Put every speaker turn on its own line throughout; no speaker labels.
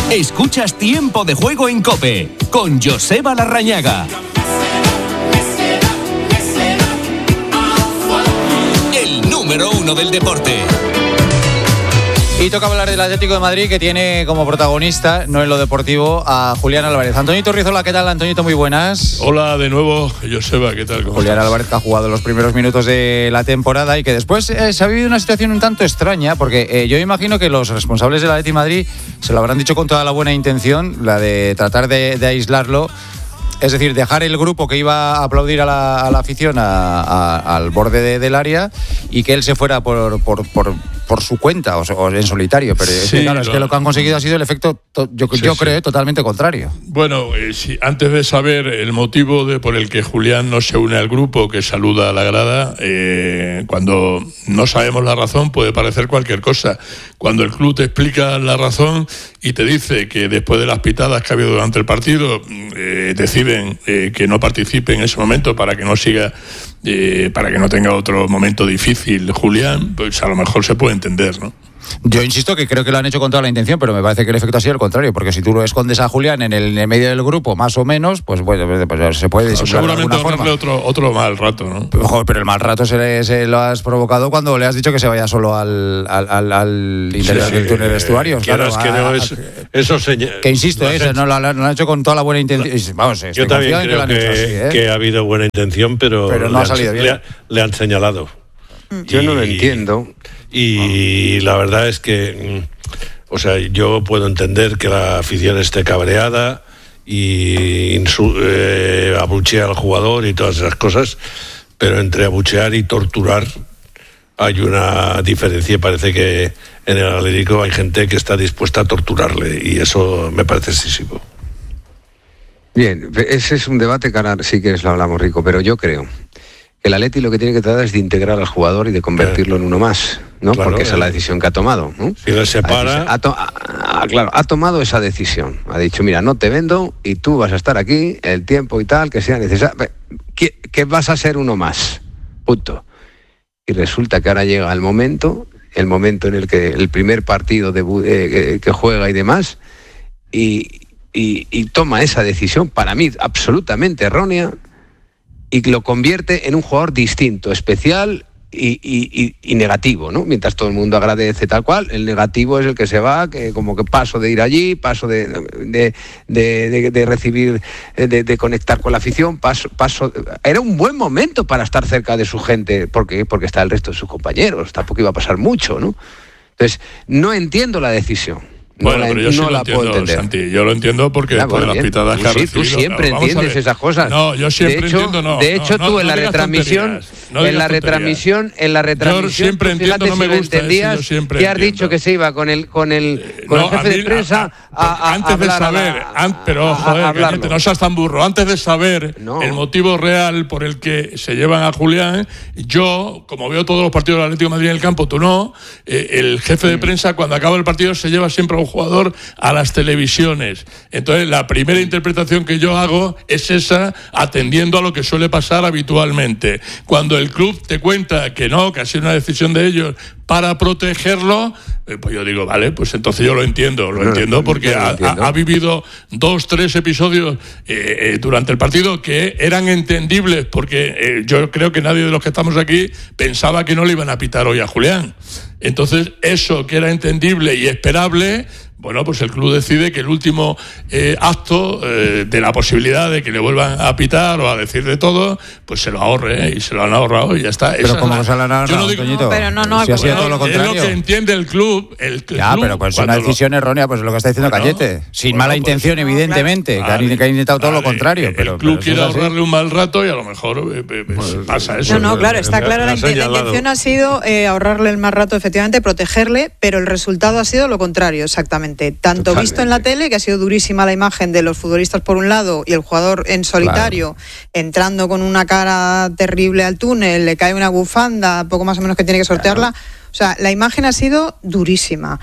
Escuchas Tiempo de Juego en COPE con Joseba Larrañaga. El número 1 del deporte.
Y toca hablar del Atlético de Madrid, que tiene como protagonista, no en lo deportivo, a Julián Álvarez. Antoñito Rizola, ¿qué tal, Antoñito? Muy buenas.
Hola de nuevo, Joseba, ¿qué tal?
Julián Álvarez, que ha jugado los primeros minutos de la temporada y que después se ha vivido una situación un tanto extraña, porque yo imagino que los responsables del Atlético de Madrid se lo habrán dicho con toda la buena intención, la de tratar de aislarlo. Es decir, dejar el grupo que iba a aplaudir a la afición al borde del área y que él se fuera por su cuenta o en solitario. Pero
sí,
claro, es que lo que han conseguido ha sido el efecto, yo creo, totalmente contrario.
Bueno, antes de saber el motivo por el que Julián no se une al grupo, que saluda a la grada, cuando no sabemos la razón puede parecer cualquier cosa. Cuando el club te explica la razón y te dice que después de las pitadas que ha habido durante el partido, deciden que no participe en ese momento para que no siga, para que no tenga otro momento difícil Julián, pues a lo mejor se puede entender, ¿no?
Yo insisto que creo que lo han hecho con toda la intención, pero me parece que el efecto ha sido el contrario, porque si tú lo escondes a Julián en el medio del grupo, más o menos, pues bueno, pues se puede disimular de alguna forma.
Seguramente otro mal rato, ¿no?
Pero el mal rato se lo has provocado cuando le has dicho que se vaya solo al interior del túnel de vestuarios.
Claro,
que insisto, no lo han hecho con toda la buena intención. Vamos,
yo también creo que ha habido buena intención, pero
no ha salido bien.
Le han señalado.
Yo no lo entiendo.
Y la verdad es que, yo puedo entender que la afición esté cabreada y abuchea al jugador y todas esas cosas, pero entre abuchear y torturar hay una diferencia y parece que en el Atlético hay gente que está dispuesta a torturarle y eso me parece excesivo.
Bien, ese es un debate que ahora si quieres lo hablamos, Rico, pero yo creo que el Atleti lo que tiene que tratar es de integrar al jugador y de convertirlo en uno más, ¿no?
Claro,
porque esa es la decisión que ha tomado, ¿no?
Si le separa...
Ha tomado esa decisión. Ha dicho, mira, no te vendo y tú vas a estar aquí el tiempo y tal que sea necesario. Que vas a ser uno más, punto. Y resulta que ahora llega el momento en el que el primer partido que juega y demás, y toma esa decisión, para mí absolutamente errónea, y lo convierte en un jugador distinto, especial y negativo, ¿no? Mientras todo el mundo agradece tal cual, el negativo es el que se va, que como que paso de ir allí, paso de recibir, de conectar con la afición, paso. Era un buen momento para estar cerca de su gente, porque está el resto de sus compañeros, tampoco iba a pasar mucho, ¿no? Entonces, no entiendo la decisión.
Bueno, pero yo sí lo entiendo, Santi. Yo lo entiendo porque después de las pitadas que ha recibido...
Tú siempre entiendes esas cosas.
No, yo siempre entiendo, no.
De hecho, tú en la retransmisión... En la retransmisión,
yo siempre entiendo, no me gusta
entendías,
siempre
que has dicho que se iba con el jefe de prensa
antes de saber, pero joder, no seas tan burro, antes de saber el motivo real por el que se llevan a Julián, yo, como veo todos los partidos del Atlético de Madrid en el campo, tú no, el jefe de prensa cuando acaba el partido se lleva siempre a un jugador a las televisiones. Entonces la primera interpretación que yo hago es esa, atendiendo a lo que suele pasar habitualmente. Cuando el club te cuenta que no, que ha sido una decisión de ellos para protegerlo, pues yo digo, vale, pues entonces yo lo entiendo porque ha vivido 2-3 episodios durante el partido que eran entendibles, porque yo creo que nadie de los que estamos aquí pensaba que no le iban a pitar hoy a Julián. Entonces, eso que era entendible y esperable, bueno, pues el club decide que el último acto de la posibilidad de que le vuelvan a pitar o a decir de todo, pues se lo ahorre, y se lo han ahorrado y ya está.
Pero como se lo han ahorrado, Toñito,
pero no,
si ha sido todo lo contrario.
Es lo que entiende el club.
Ya, pero pues es una decisión errónea, pues es lo que está diciendo Cañete. Sin mala intención, evidentemente, que ha intentado todo lo contrario.
El club quiere ahorrarle un mal rato y a lo mejor pasa eso.
No, claro, está claro, la intención ha sido ahorrarle el mal rato, efectivamente, protegerle, pero el resultado ha sido lo contrario, exactamente. Tanto totalmente. Visto en la tele, que ha sido durísima la imagen de los futbolistas por un lado y el jugador en solitario, entrando con una cara terrible al túnel, le cae una bufanda, poco más o menos que tiene que sortearla. O sea, la imagen ha sido durísima.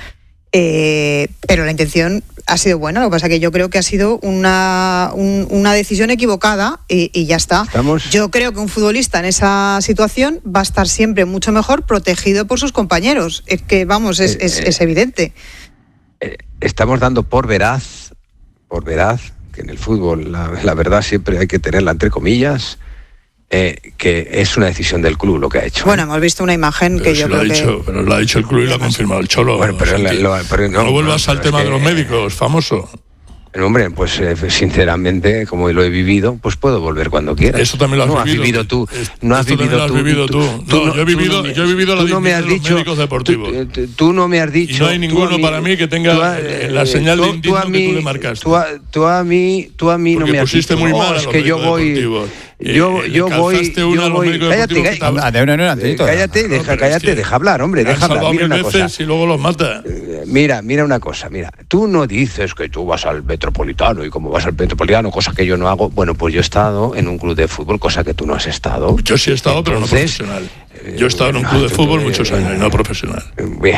Pero la intención ha sido buena. Lo que pasa es que yo creo que ha sido una decisión equivocada y ya está. Yo creo que un futbolista en esa situación va a estar siempre mucho mejor protegido por sus compañeros. Es que, vamos, es evidente.
estamos dando por veraz, que en el fútbol la verdad siempre hay que tenerla entre comillas, que es una decisión del club lo que ha hecho.
Bueno, hemos visto una imagen que yo creo que...
Pero lo ha dicho el club y lo ha confirmado el Cholo.
Bueno, pero
no vuelvas al tema de los médicos, famoso.
Hombre, pues sinceramente, como lo he vivido, pues puedo volver cuando quiera.
Eso también lo has vivido
tú.
No has vivido tú. No, yo he vivido la división de los médicos deportivos.
Tú no me has dicho.
Y no hay ninguno para mí que tenga la señal de indigno que tú le marcaste.
Tú a mí no me has dicho.
Muy mal
es que yo voy. Yo voy. Cállate, deja hablar, hombre, deja hablar. Mira una cosa.
Y luego los mata.
Mira una cosa, tú no dices que tú vas al Metropolitano y como vas al Metropolitano, cosa que yo no hago. Bueno, pues yo he estado en un club de fútbol, cosa que tú no has estado.
Yo sí he estado, pero no profesional. Yo he estado en un club de fútbol muchos años y no profesional.
Bien.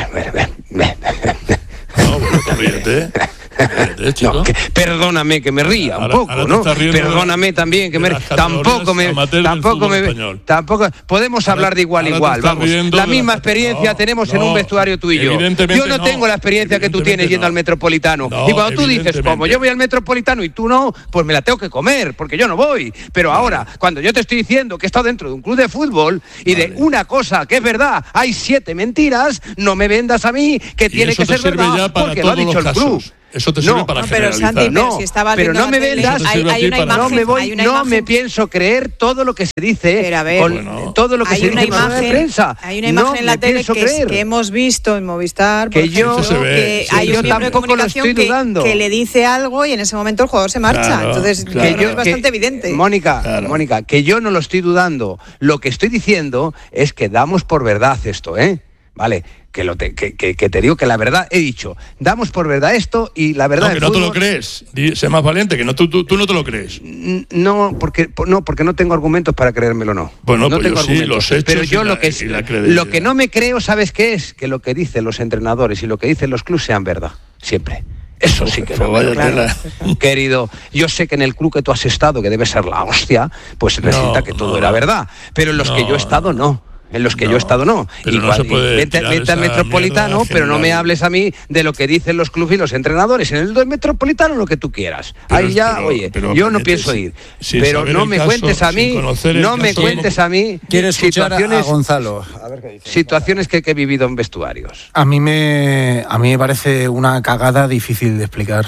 No, bueno, ríete.
No, perdóname que me ría un poco, ¿no? Perdóname también que me tampoco podemos hablar de igual a igual, vamos. La misma experiencia tenemos en un vestuario tú y yo. Yo no tengo la experiencia que tú tienes yendo al Metropolitano. Y cuando tú dices, como yo voy al Metropolitano y tú no, pues me la tengo que comer, porque yo no voy. Pero ahora, cuando yo te estoy diciendo que he estado dentro de un club de fútbol y de una cosa que es verdad, hay 7 mentiras, no me vendas a mí que tiene que ser verdad, porque lo ha dicho el club.
Eso te sirve para generalizar.
Pero Santi, si estaba
pero no me vendas,
hay una imagen,
no me pienso creer todo lo que se dice,
pero a ver,
todo lo que se dice en la prensa.
Hay una imagen en la tele que hemos visto en Movistar,
que yo
hay un miembro de comunicación que le dice algo y en ese momento el jugador se marcha. Entonces, es bastante evidente.
Mónica, que yo no lo estoy dudando. Lo que estoy diciendo es que damos por verdad esto, Vale, que te digo que la verdad, he dicho, damos por verdad esto y la verdad...
No, que no te lo crees, sé más valiente, que no, tú no te lo crees.
No, porque no tengo argumentos para creérmelo, no.
Bueno,
no
pues
tengo
yo sí, los hechos.
Pero yo lo que no me creo, ¿sabes qué es? Que lo que dicen los entrenadores y lo que dicen los clubes sean verdad, siempre. Eso sí que no.
Claro.
Querido, yo sé que en el club que tú has estado, que debe ser la hostia, pues resulta que todo era verdad, pero en los que yo he estado, no. En los que yo he estado no.
Y no se puede
vete al Metropolitano, pero no me hables a mí de lo que dicen los clubes y los entrenadores. En el Metropolitano lo que tú quieras. Ahí ya, yo no pienso ir. Pero no me cuentes a mí,
Quiero escuchar a Gonzalo. A ver qué dice.
Situaciones que he vivido en vestuarios.
A mí me parece una cagada difícil de explicar.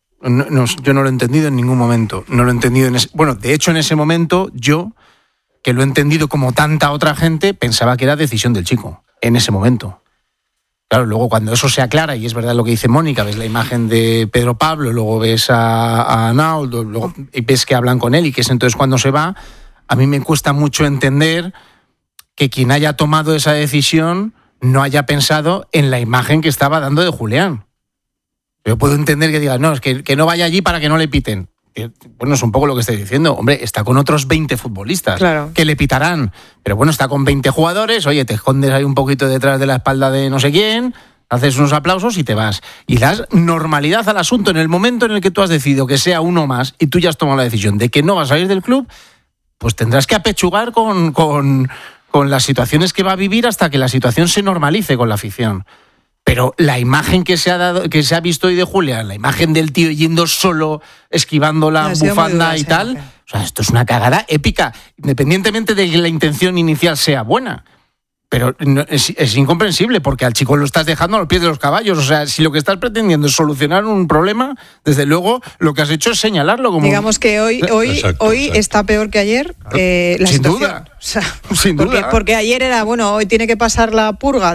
Yo no lo he entendido en ningún momento. No lo he entendido de hecho en ese momento yo, que lo he entendido como tanta otra gente, pensaba que era decisión del chico, en ese momento. Claro, luego cuando eso se aclara, y es verdad lo que dice Mónica, ves la imagen de Pedro Pablo, luego ves a Arnaldo, luego ves que hablan con él, y que es entonces cuando se va, a mí me cuesta mucho entender que quien haya tomado esa decisión no haya pensado en la imagen que estaba dando de Julián. Yo puedo entender que digas, no, es que no vaya allí para que no le piten. Bueno, es un poco lo que estoy diciendo. Hombre, está con otros 20 futbolistas que le pitarán. Pero bueno, está con 20 jugadores. Oye, te escondes ahí un poquito detrás de la espalda de no sé quién, haces unos aplausos y te vas. Y das normalidad al asunto. En el momento en el que tú has decidido que sea uno más y tú ya has tomado la decisión de que no vas a ir del club, pues tendrás que apechugar con las situaciones que va a vivir hasta que la situación se normalice con la afición. Pero la imagen que se ha visto hoy de Julián, la imagen del tío yendo solo, esquivando la bufanda y tal, o sea, esto es una cagada épica, independientemente de que la intención inicial sea buena. Pero es incomprensible, porque al chico lo estás dejando a los pies de los caballos. O sea, si lo que estás pretendiendo es solucionar un problema, desde luego lo que has hecho es señalarlo como...
Digamos que hoy está peor que ayer la
sin
situación.
Duda.
O sea,
sin duda.
Porque ayer era, hoy tiene que pasar la purga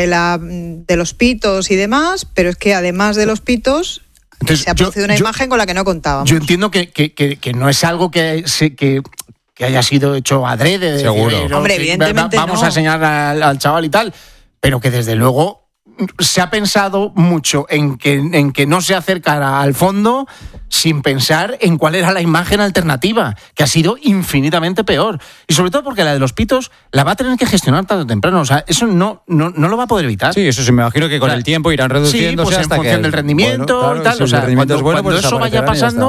de los pitos y demás, pero es que además de los pitos... Entonces, se ha producido una imagen con la que no contábamos.
Yo entiendo que no es algo que haya sido hecho adrede.
Seguro.
Hombre, evidentemente
vamos a enseñar al chaval y tal, pero que desde luego se ha pensado mucho en que no se acercara al fondo sin pensar en cuál era la imagen alternativa, que ha sido infinitamente peor. Y sobre todo porque la de los pitos la va a tener que gestionar tarde o temprano. O sea, eso no lo va a poder evitar.
Sí, eso sí, me imagino que con el tiempo irán reduciéndose
pues
hasta
en función del rendimiento y tal.
Si
o sea,
el rendimiento es bueno,
cuando
pues
eso vaya pasando,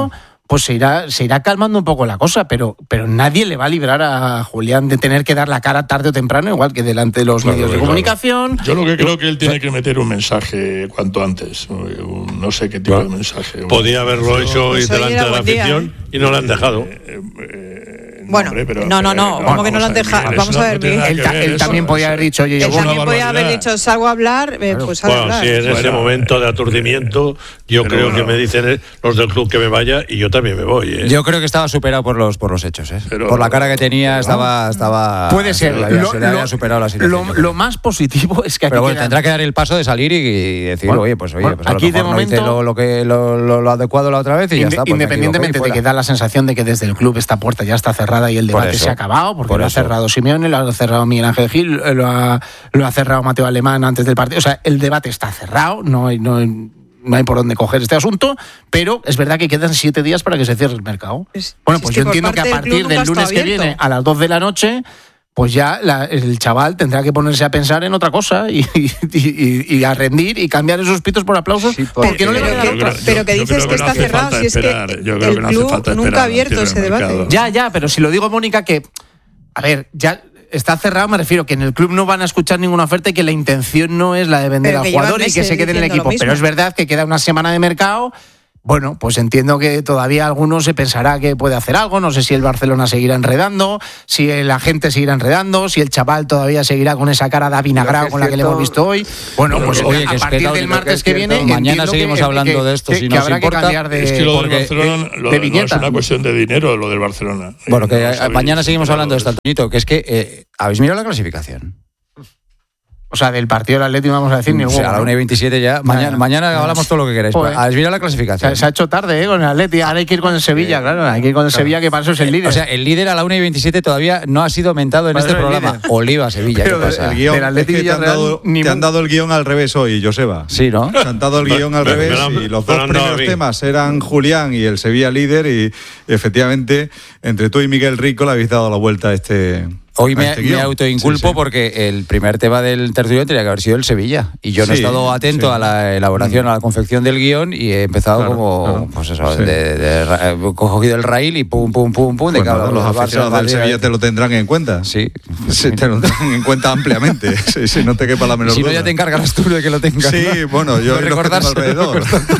pues se irá calmando un poco la cosa, pero nadie le va a librar a Julián de tener que dar la cara tarde o temprano, igual que delante de los medios de comunicación.
Yo lo que creo que él tiene que meter un mensaje cuanto antes, no sé qué tipo de mensaje.
Podía haberlo hecho hoy delante de la afición y no lo han dejado.
Bueno, no, ¿cómo que no lo han dejado? Vamos a ver,
él también podía haber dicho, oye,
él también podía haber dicho, salgo a hablar, pues salgo a hablar.
Sí, en ese momento de aturdimiento, yo creo que me dicen los del club que me vaya y yo también me voy.
Yo creo que estaba superado por los hechos, por la cara que tenía, estaba
puede ser,
se le había superado la situación.
Lo más positivo es que aquí
tendrá que dar el paso de salir y decir, pues
aquí de momento
lo adecuado la otra vez y ya está.
Independientemente de que da la sensación de que desde el club esta puerta ya está cerrada y el debate se ha acabado, porque lo ha cerrado Simeone, lo ha cerrado Miguel Ángel Gil, lo ha cerrado Mateo Alemán antes del partido. O sea, el debate está cerrado, no hay por dónde coger este asunto, pero es verdad que quedan 7 días para que se cierre el mercado. Bueno, pues yo entiendo que a partir del lunes que viene, a las 2 de la noche, pues ya el chaval tendrá que ponerse a pensar en otra cosa y a rendir y cambiar esos pitos por aplausos, porque no le va a dar otra.
Pero que dices que está cerrado, si es que el club nunca ha abierto ese debate.
Ya, pero si lo digo, Mónica, que, a ver, ya está cerrado, me refiero que en el club no van a escuchar ninguna oferta y que la intención no es la de vender al jugador y que se quede en el equipo. Pero es verdad que queda una semana de mercado. Bueno, pues entiendo que todavía alguno se pensará que puede hacer algo. No sé si el Barcelona seguirá enredando, si el agente seguirá enredando, si el chaval todavía seguirá con esa cara de avinagrado con la que le hemos visto hoy. Bueno, pues a partir del martes que viene...
Mañana seguimos hablando de esto, si nos importa.
Es que lo del Barcelona no es una cuestión de dinero, lo del Barcelona.
Bueno, que mañana seguimos hablando de esto, Antonito, que es que... ¿habéis mirado la clasificación?
O sea, del partido del Atlético vamos a decir ningún.
O sea, a la 1:27 ya. Mañana hablamos todo lo que queráis. ¿Habéis mirado la clasificación?
Se ha hecho tarde, con el Atlético. Ahora hay que ir con el Sevilla, claro. Hay que ir con el Sevilla, que para eso es el líder.
O sea, el líder a la 1:27 todavía no ha sido aumentado en este programa. Oliva, Sevilla.
Pero ¿qué pasa? El guión, es que te han dado el guión al revés hoy, Joseba.
Sí, ¿no?
Te han dado el guión al revés y los dos primeros temas eran Julián y el Sevilla líder y efectivamente, entre tú y Miguel Rico le habéis dado la vuelta a este...
Hoy me autoinculpo porque el primer tema del tertulión tenía que haber sido el Sevilla. Y yo no he estado atento a la elaboración, a la confección del guión y he empezado pues eso, cogido el raíl y pum, de cada
los aficionados del Sevilla te lo tendrán en cuenta.
Sí.
Te lo tendrán en cuenta ampliamente. Sí, no te quepa la menor duda.
Si no, ya te encargarás tú de que lo tengas.
Sí, bueno, yo lo tengo alrededor.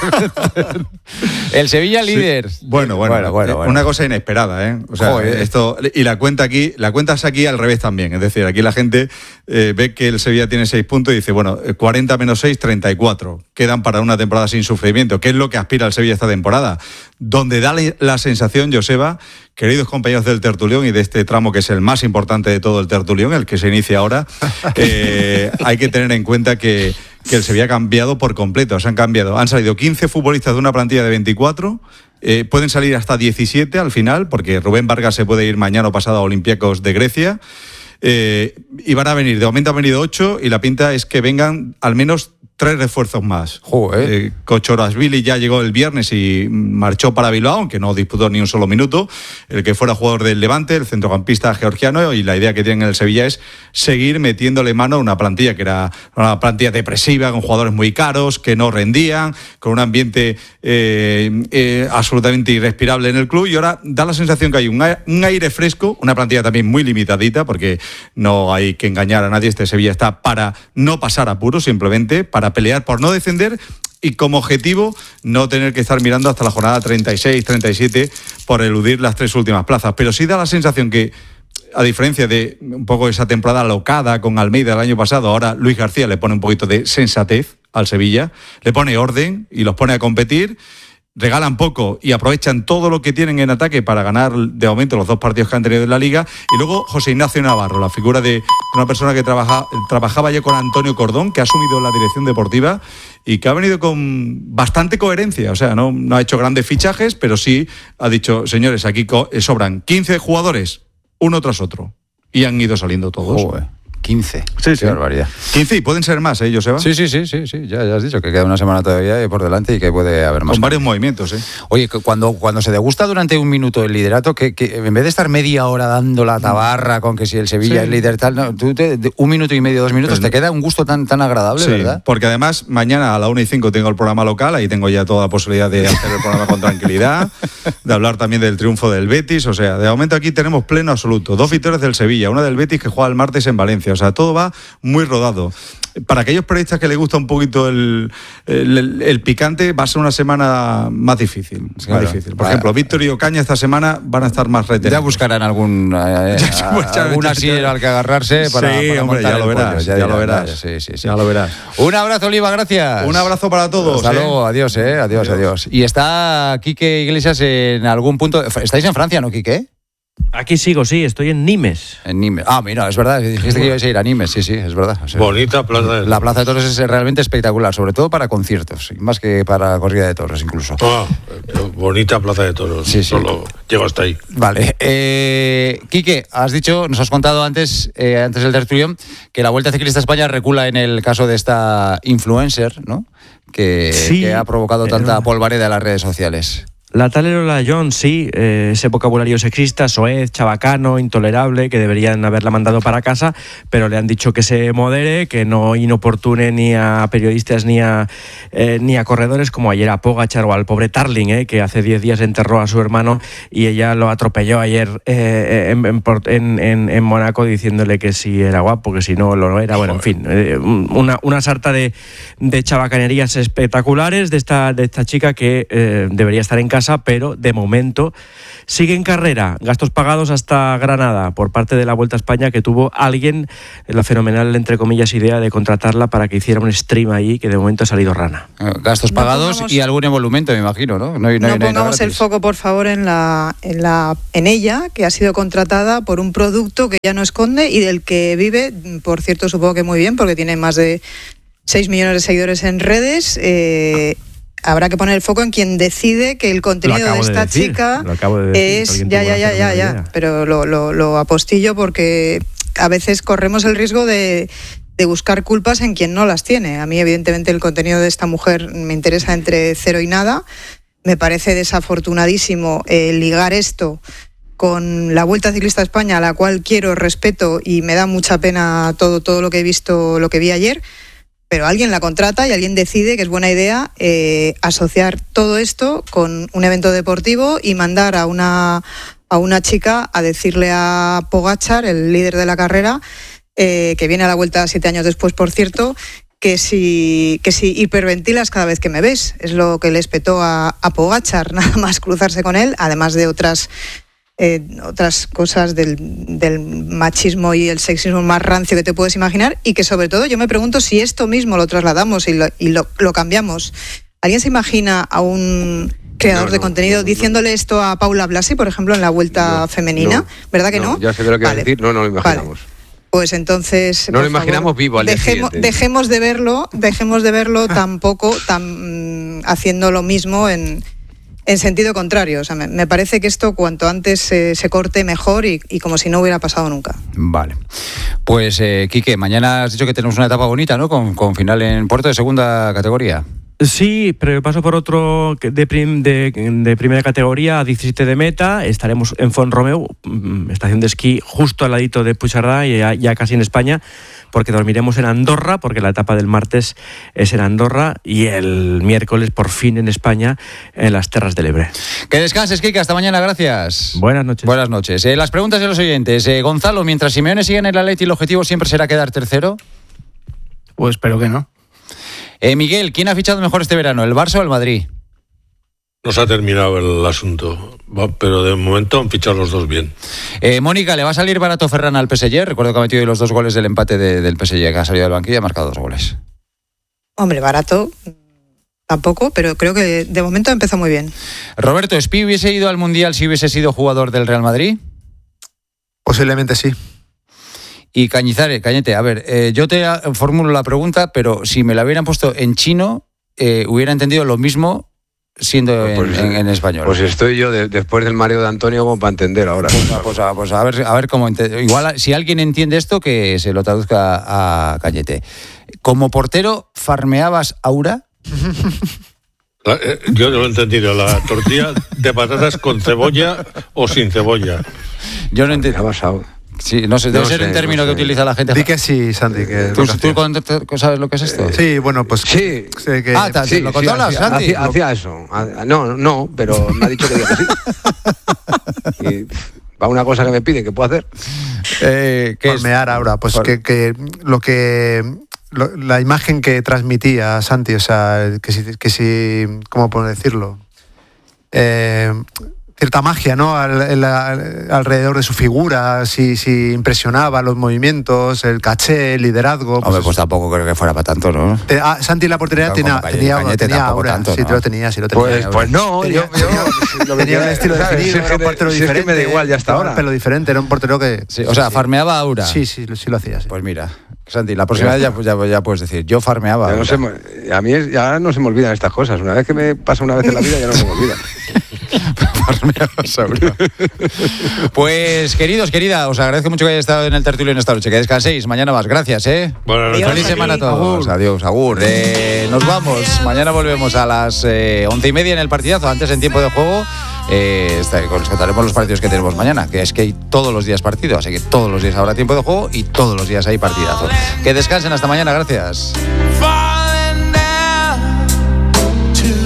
El Sevilla líder.
Bueno. Una cosa inesperada, ¿eh? O sea, esto, y la cuentas aquí al revés también, es decir, aquí la gente ve que el Sevilla tiene 6 puntos y dice, 40 menos 6, 34, quedan para una temporada sin sufrimiento, que es lo que aspira el Sevilla esta temporada, donde da la sensación, Joseba, queridos compañeros del tertulión y de este tramo que es el más importante de todo el tertulión, el que se inicia ahora, hay que tener en cuenta que el Sevilla ha cambiado por completo, han salido 15 futbolistas de una plantilla de 24. Pueden salir hasta 17 al final, porque Rubén Vargas se puede ir mañana o pasado a Olympiacos de Grecia. Y van a venir, de momento han venido 8 y la pinta es que vengan al menos 3 refuerzos más. Kochorashvili ya llegó el viernes y marchó para Bilbao, aunque no disputó ni un solo minuto. El que fuera jugador del Levante, el centrocampista georgiano, y la idea que tienen en el Sevilla es seguir metiéndole mano a una plantilla que era una plantilla depresiva, con jugadores muy caros, que no rendían, con un ambiente absolutamente irrespirable en el club, y ahora da la sensación que hay un aire fresco, una plantilla también muy limitadita, porque no hay que engañar a nadie, este Sevilla está para no pasar apuros, simplemente para pelear por no descender y como objetivo no tener que estar mirando hasta la jornada 36, 37 por eludir las 3 últimas plazas. Pero sí da la sensación que, a diferencia de un poco esa temporada locada con Almeida el año pasado, ahora Luis García le pone un poquito de sensatez al Sevilla, le pone orden y los pone a competir. Regalan poco y aprovechan todo lo que tienen en ataque para ganar de momento los 2 partidos que han tenido en la Liga. Y luego José Ignacio Navarro, la figura de una persona que trabajaba ya con Antonio Cordón, que ha asumido la dirección deportiva y que ha venido con bastante coherencia. O sea, no ha hecho grandes fichajes, pero sí ha dicho, señores, aquí sobran 15 jugadores, uno tras otro. Y han ido saliendo todos.
15.
Sí,
Qué barbaridad.
15 y pueden ser más, Joseba.
Sí. Ya has dicho que queda una semana todavía por delante y que puede haber más.
Con varios movimientos,
Oye, cuando se degusta durante un minuto el liderato, que en vez de estar media hora dando la tabarra con que si el Sevilla es líder tal, no, tú un minuto y medio, 2 minutos, te queda un gusto tan agradable, ¿verdad?
Porque además mañana a la 1:05 tengo el programa local, ahí tengo ya toda la posibilidad de hacer el programa con tranquilidad, de hablar también del triunfo del Betis, o sea, de momento aquí tenemos pleno absoluto. 2 victorias del Sevilla, una del Betis que juega el martes en Valencia, o sea, todo va muy rodado. Para aquellos periodistas que les gusta un poquito el picante, va a ser una semana más difícil. Claro. Más difícil. Por ejemplo, Víctor y Ocaña esta semana van a estar más retenidos.
Ya buscarán alguna sierra al que agarrarse para
hombre, ya lo verás. Ya lo verás.
Un abrazo, Oliva, gracias.
Un abrazo para todos.
Hasta luego, adiós. Y está Quique Iglesias en algún punto. ¿Estáis en Francia, no, Quique?
Aquí sigo, sí, estoy en Nimes.
En Nimes. Ah, mira, es verdad, dijiste que ibas a ir a Nimes, sí, es verdad. O sea,
bonita plaza de toros.
La plaza de toros es realmente espectacular, sobre todo para conciertos, más que para corrida de toros incluso.
Bonita plaza de toros, solo llego hasta ahí.
Vale. Quique, nos has contado antes del tertulión, que la Vuelta Ciclista España recula en el caso de esta influencer, ¿no? Que ha provocado tanta polvareda en las redes sociales.
La tal Lola Jones, sí, ese vocabulario sexista, soez, chabacano, intolerable, que deberían haberla mandado para casa, pero le han dicho que se modere, que no inoportune ni a periodistas ni a corredores, como ayer a Pogačar o al pobre Tarling, que hace 10 días enterró a su hermano y ella lo atropelló ayer en Mónaco diciéndole que si era guapo, que si no lo era. Bueno, en fin, una sarta de chabacanerías espectaculares de esta chica que debería estar en casa, pero de momento sigue en carrera. Gastos pagados hasta Granada por parte de la Vuelta a España, que tuvo alguien la fenomenal, entre comillas, idea de contratarla para que hiciera un stream allí, que de momento ha salido rana.
Gastos pagados y algún emolumento, me imagino, ¿no? No
pongamos el foco, por favor, en ella, que ha sido contratada por un producto que ya no esconde y del que vive, por cierto, supongo que muy bien, porque tiene más de 6 millones de seguidores en redes. Habrá que poner el foco en quien decide que el contenido de esta chica es... Ya, pero lo apostillo porque a veces corremos el riesgo de buscar culpas en quien no las tiene. A mí, evidentemente, el contenido de esta mujer me interesa entre cero y nada. Me parece desafortunadísimo ligar esto con la Vuelta Ciclista a España, a la cual quiero, respeto y me da mucha pena todo lo que he visto, lo que vi ayer. Pero alguien la contrata y alguien decide que es buena idea asociar todo esto con un evento deportivo y mandar a una chica a decirle a Pogačar, el líder de la carrera, que viene a la Vuelta 7 años después, por cierto, que si hiperventilas cada vez que me ves. Es lo que le espetó a Pogačar, nada más cruzarse con él, además de otras cosas del machismo y el sexismo más rancio que te puedes imaginar, y que sobre todo yo me pregunto si esto mismo lo trasladamos y lo cambiamos. ¿Alguien se imagina a un creador de contenido diciéndole esto a Paula Blasi, por ejemplo, en la Vuelta femenina? ¿Verdad que no?
Ya sé lo que va a decir, no lo imaginamos.
Vale. Pues entonces
no lo imaginamos vivo al día siguiente.
Dejemos de verlo tampoco haciendo lo mismo en sentido contrario. O sea, me parece que esto cuanto antes se corte mejor y como si no hubiera pasado nunca.
Vale. Pues, Quique, mañana has dicho que tenemos una etapa bonita, ¿no? Con final en Puerto de segunda categoría.
Sí, pero paso por otro de primera categoría, a 17 de meta. Estaremos en Font-Romeu, estación de esquí justo al ladito de Puigcerdà y ya casi en España, porque dormiremos en Andorra, porque la etapa del martes es en Andorra y el miércoles por fin en España, en las Terras del Ebre.
Que descanses, Kike, hasta mañana, gracias.
Buenas noches.
Buenas noches. Las preguntas de los oyentes. Gonzalo, mientras Simeone siga en el Atleti, ¿el objetivo siempre será quedar tercero?
Pues espero que no.
Miguel, ¿quién ha fichado mejor este verano, el Barça o el Madrid?
No se ha terminado el asunto, pero de momento han fichado los dos bien.
Mónica, ¿le va a salir barato Ferran al PSG? Recuerdo que ha metido los 2 goles del empate del PSG, que ha salido del banquillo y ha marcado 2 goles.
Hombre, barato tampoco, pero creo que de momento empezó muy bien.
Roberto, ¿Spi hubiese ido al Mundial si hubiese sido jugador del Real Madrid?
Posiblemente sí.
Y Cañete, a ver, yo te formulo la pregunta, pero si me la hubieran puesto en chino, hubiera entendido lo mismo siendo en español.
Pues estoy yo después del mareo de Antonio como para entender ahora.
Pues a ver cómo igual si alguien entiende esto que se lo traduzca a Cañete. Como portero, ¿farmeabas Aura?
Yo no lo he entendido. ¿La tortilla de patatas con cebolla o sin cebolla?
Yo no entiendo. Sí, no sé, debe ser un término que utiliza la gente.
Di que sí, Santi.
¿Tú sabes lo que es esto?
Sí, bueno, pues
sí.
Sí, ¿lo controlas, Santi?
Hacía eso. No, pero me ha dicho que diga que sí. Y va una cosa que me pide, ¿qué puedo hacer?
¿Qué farmear ahora? Pues la imagen que transmitía Santi, o sea, que si ¿cómo puedo decirlo? Cierta magia, ¿no? Alrededor de su figura, si impresionaba los movimientos, el caché, el liderazgo.
Hombre, pues tampoco creo que fuera para tanto, ¿no?
Santi en la portería tenía aura.
Tanto,
sí,
¿no?
lo tenía.
Pues no, yo
tenía un estilo definido, era un portero diferente.
Es que me da igual ya hasta ahora.
Un pelo diferente, era un portero que...
Sí, o sea, farmeaba aura.
Sí, lo hacía, sí.
Pues mira, Santi, la próxima vez ya puedes decir, yo farmeaba aura.
A mí ya no se me olvidan estas cosas. Una vez que me pasa una vez en la vida ya no se me olvidan.
Pues queridos, querida, os agradezco mucho que hayáis estado en el tertulio en esta noche. Que descanséis, mañana más. Gracias,
Buenas noches.
Feliz semana a todos. Adiós, agur. Nos vamos. Mañana volvemos a las 11:30 en el partidazo, antes en tiempo de juego. Os contaremos los partidos que tenemos mañana, que es que hay todos los días partido, así que todos los días habrá tiempo de juego y todos los días hay partidazo. Que descansen, hasta mañana, gracias.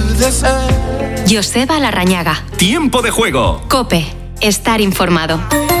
Joseba Larrañaga.
Tiempo de juego.
COPE. Estar informado.